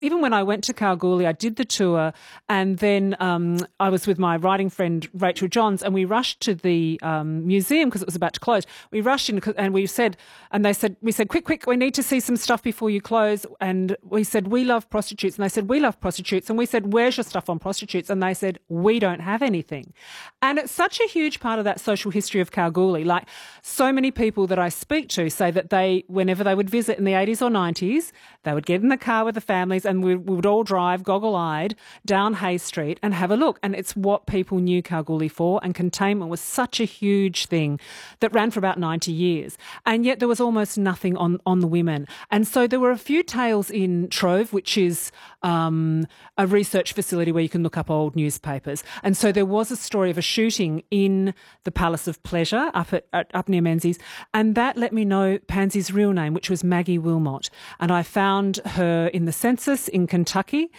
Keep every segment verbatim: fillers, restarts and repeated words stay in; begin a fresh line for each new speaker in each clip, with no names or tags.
even when I went to Kalgoorlie, I did the tour, and then um, I was with my writing friend Rachel Johns, and we rushed to the um, museum because it was about to close. We rushed in and we said, and they said, we said, quick, quick, we need to see some stuff before you close. And we said, we love prostitutes. And they said, we love prostitutes. And we said, where's your stuff on prostitutes? And they said, we don't have anything. And it's such a huge part of that social history of Kalgoorlie. Like, so many people that I speak to say that they, whenever they would visit in the eighties or nineties, they would get in the car with the families and we, we would all drive goggle-eyed down Hay Street and have a look. And it's what people knew Kalgoorlie for. And containment was such a huge thing that ran for about ninety years. And yet there was almost nothing on, on the women. And so there were a few tales in Trove, which is um, a research facility where you can look up old newspapers. And so there was a story of a shooting in the Palace of Pleasure up at, at up near Menzies. And that let me know Pansy's real name, which was Maggie Wilmot. And I found her in the census in Kentucky,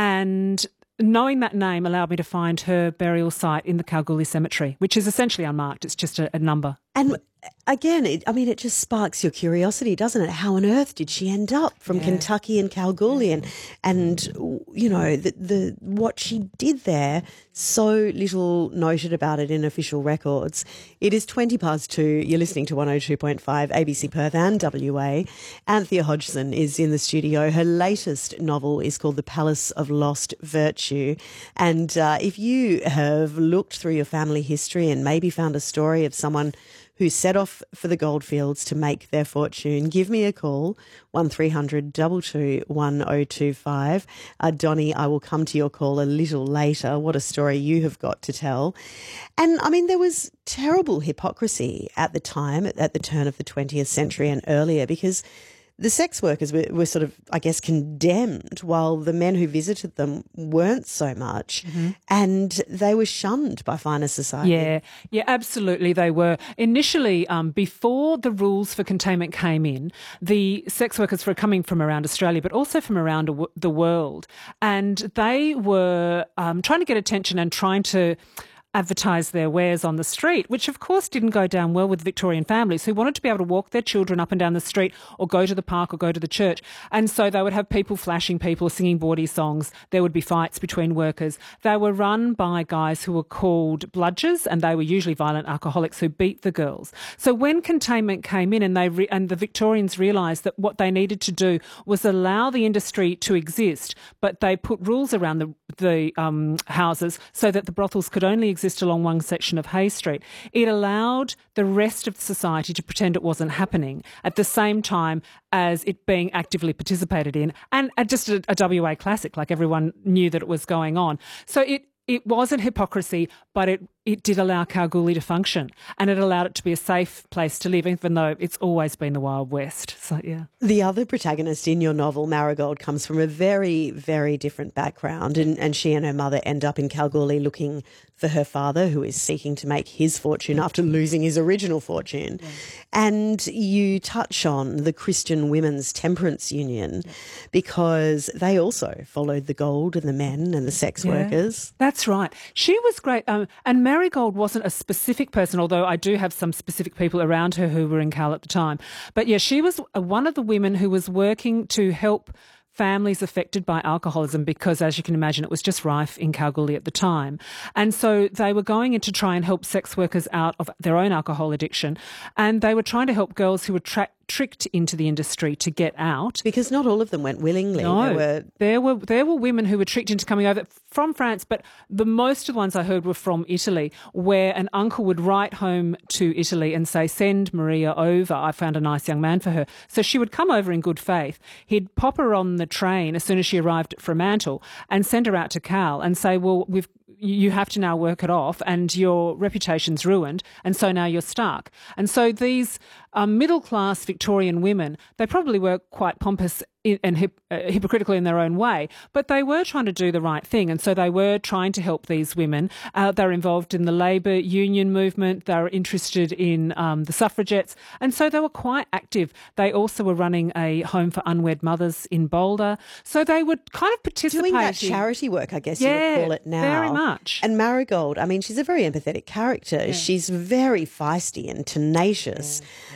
and knowing that name allowed me to find her burial site in the Kalgoorlie Cemetery, which is essentially unmarked. It's just a, a number.
And again, it, I mean, it just sparks your curiosity, doesn't it? How on earth did she end up from yeah. Kentucky and Kalgoorlie, and and you know the the what she did there? So little noted about it in official records. It is twenty past two. You're listening to one oh two point five A B C Perth and W A. Anthea Hodgson is in the studio. Her latest novel is called The Palace of Lost Virtue. And uh, if you have looked through your family history and maybe found a story of someone who set off for the goldfields to make their fortune, give me a call, one three hundred two two one oh two five. Uh, Donnie, I will come to your call a little later. What a story you have got to tell. And, I mean, there was terrible hypocrisy at the time, at, at the turn of the twentieth century and earlier, because the sex workers were, were sort of, I guess, condemned, while the men who visited them weren't so much, mm-hmm. and they were shunned by finer society.
Yeah, yeah, absolutely they were. Initially, um, before the rules for containment came in, the sex workers were coming from around Australia, but also from around w- the world, and they were um, trying to get attention and trying to advertise their wares on the street, which of course didn't go down well with Victorian families who wanted to be able to walk their children up and down the street or go to the park or go to the church. And so they would have people flashing people, singing bawdy songs. There would be fights between workers. They were run by guys who were called bludgers, and they were usually violent alcoholics who beat the girls. So when containment came in and they re- and the Victorians realised that what they needed to do was allow the industry to exist, but they put rules around the, the um, houses so that the brothels could only exist exist along one section of Hay Street. It allowed the rest of society to pretend it wasn't happening at the same time as it being actively participated in, and, and just a, a W A classic, like everyone knew that it was going on. So it It wasn't hypocrisy, but it, it did allow Kalgoorlie to function, and it allowed it to be a safe place to live, even though it's always been the Wild West. So, yeah.
The other protagonist in your novel, Marigold, comes from a very, very different background, and, and she and her mother end up in Kalgoorlie looking for her father, who is seeking to make his fortune after losing his original fortune. Yeah. And you touch on the Christian Women's Temperance Union, yeah. because they also followed the gold and the men and the sex yeah. workers.
That's right. She was great. Um, and Marigold wasn't a specific person, although I do have some specific people around her who were in Cal at the time. But yeah, she was one of the women who was working to help families affected by alcoholism, because, as you can imagine, it was just rife in Kalgoorlie at the time. And so they were going in to try and help sex workers out of their own alcohol addiction, and they were trying to help girls who were trapped tricked into the industry to get out.
Because not all of them went willingly.
No,
there were
there were, there were women who were tricked into coming over from France, but the most of the ones I heard were from Italy, where an uncle would write home to Italy and say, send Maria over, I found a nice young man for her. So she would come over in good faith. He'd pop her on the train as soon as she arrived at Fremantle and send her out to Cal and say, well, we've you have to now work it off and your reputation's ruined, and so now you're stuck. And so these um, middle-class Victorian women, they probably were quite pompous and hip, uh, hypocritical in their own way, but they were trying to do the right thing, and so they were trying to help these women. Uh, they were involved in the labour union movement. They were interested in um, the suffragettes, and so they were quite active. They also were running a home for unwed mothers in Boulder, so they would kind of participate.
Doing that charity work, I guess
yeah,
you would call it now.
very much.
And Marigold, I mean, she's a very empathetic character. Yeah. She's very feisty and tenacious. Yeah, yeah.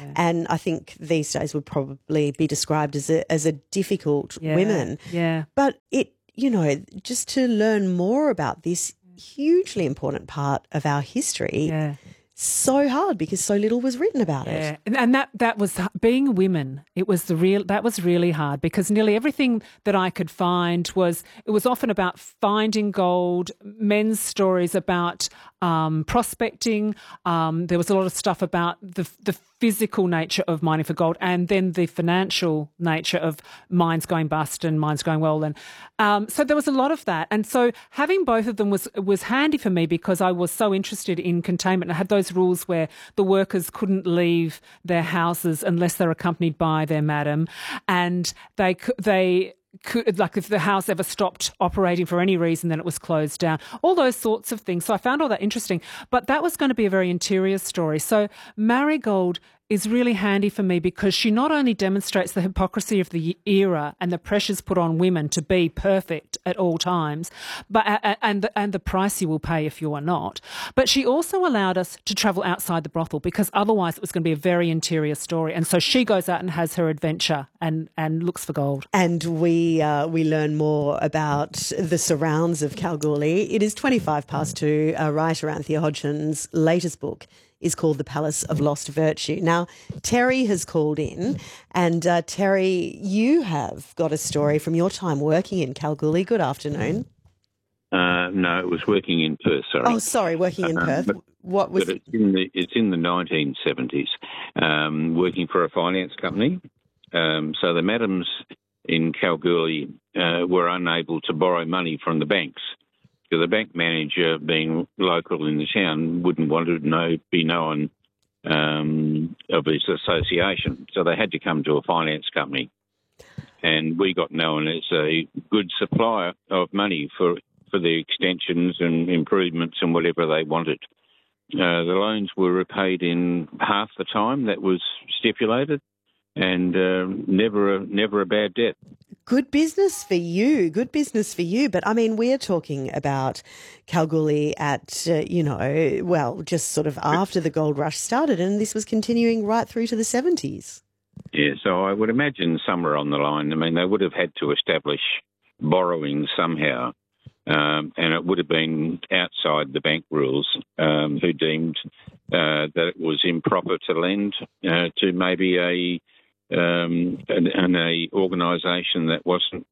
Yeah.
And I think these days would probably be described as a, as a difficult
Yeah.
women.
Yeah.
But it, you know, just to learn more about this hugely important part of our history,
Yeah.
so hard because so little was written about
Yeah,
it.
and, and that that was being women. It was the real that was really hard because nearly everything that I could find was it was often about finding gold, men's stories about um, prospecting. Um, there was a lot of stuff about the the physical nature of mining for gold, and then the financial nature of mines going bust and mines going well. And um, so there was a lot of that. And so having both of them was was handy for me because I was so interested in containment. I had those rules where the workers couldn't leave their houses unless they're accompanied by their madam, and they they. Could, like if the house ever stopped operating for any reason, then it was closed down. All those sorts of things. So I found all that interesting. But that was going to be a very interior story. So Marigold is really handy for me because she not only demonstrates the hypocrisy of the era and the pressures put on women to be perfect at all times, but and the, and the price you will pay if you are not, but she also allowed us to travel outside the brothel because otherwise it was going to be a very interior story. And so she goes out and has her adventure and, and looks for gold.
And we uh, we learn more about the surrounds of Kalgoorlie. It is twenty-five past two. Uh, writer Anthea Hodgson's latest book is called The Palace of Lost Virtue. Now, Terry has called in, and uh, Terry, you have got a story from your time working in Kalgoorlie. Good afternoon.
Uh, no, it was working in Perth, sorry.
Oh, sorry, working in
Um,
Perth.
but-
What was...
But it's in the, it's in the nineteen seventies, um, working for a finance company. Um, so the madams in Kalgoorlie uh, were unable to borrow money from the banks. So the bank manager, being local in the town, wouldn't want to know, be known um, of his association. So they had to come to a finance company. And we got known as a good supplier of money for, for the extensions and improvements and whatever they wanted. Uh, the loans were repaid in half the time that was stipulated, and uh, never a, never a bad debt.
Good business for you, good business for you. But, I mean, we're talking about Kalgoorlie at, uh, you know, well, just sort of after the gold rush started, and this was continuing right through to the seventies.
Yeah, so I would imagine somewhere on the line, I mean, they would have had to establish borrowing somehow, um, and it would have been outside the bank rules, um, who deemed uh, that it was improper to lend uh, to maybe a um, an, an a organisation that wasn't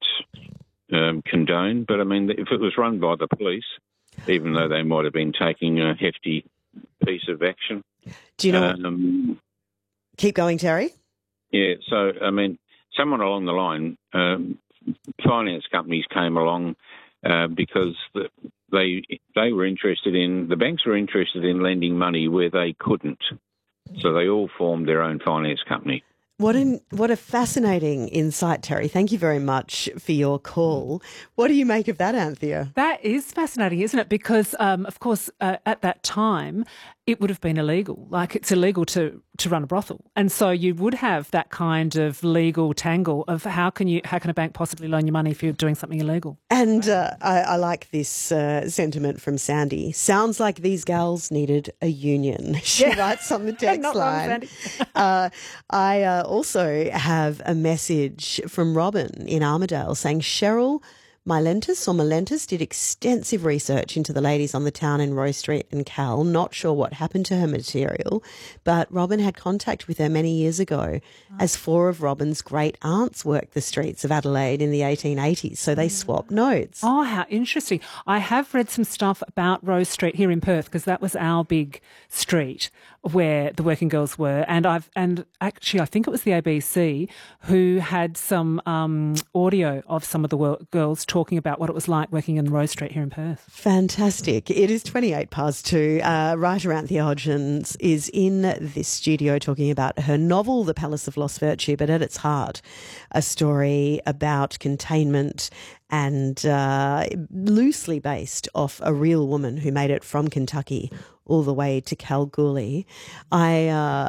um, condoned. But, I mean, if it was run by the police, even though they might have been taking a hefty piece of action.
Do you know?
Um,
Keep going, Terry.
Yeah, so, I mean, someone along the line, um, finance companies came along uh, because the, they they were interested in, the banks were interested in lending money where they couldn't. So they all formed their own finance company.
What an, what a fascinating insight, Terry. Thank you very much for your call. What do you make of that, Anthea?
That is fascinating, isn't it? Because, um, of course, uh, at that time, it would have been illegal. Like, it's illegal to, to run a brothel. And so you would have that kind of legal tangle of how can you how can a bank possibly loan you money if you're doing something illegal?
And uh, I, I like this uh, sentiment from Sandy. Sounds like these gals needed a union. She
Yeah.
writes on the text
Not wrong,
line.
Sandy.
uh, I uh, also have a message from Robin in Armidale saying Cheryl Milentus or Milentus did extensive research into the ladies on the town in Rose Street and Cal. Not sure what happened to her material, but Robin had contact with her many years ago as four of Robin's great aunts worked the streets of Adelaide in the eighteen eighties. So they swapped notes.
Oh, how interesting. I have read some stuff about Rose Street here in Perth because that was our big street where the working girls were. And I've and actually I think it was the A B C who had some um, audio of some of the wor- girls talking about what it was like working in Rose Street here in Perth.
Fantastic. It is twenty-eight past two. Uh, writer Anthea Hodgson is in this studio talking about her novel, The Palace of Lost Virtue, but at its heart, a story about containment and uh, loosely based off a real woman who made it from Kentucky all the way to Kalgoorlie. I uh,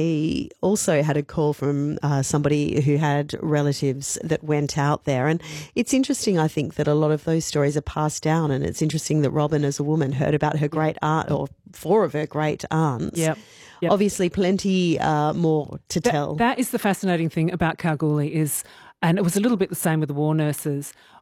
I also had a call from uh, somebody who had relatives that went out there, and it's interesting, I think, that a lot of those stories are passed down, and it's interesting that Robin, as a woman, heard about her great aunt or four of her great aunts.
Yep. Yep.
Obviously, plenty uh, more to
That-
tell.
That is the fascinating thing about Kalgoorlie is, and it was a little bit the same with the war nurses.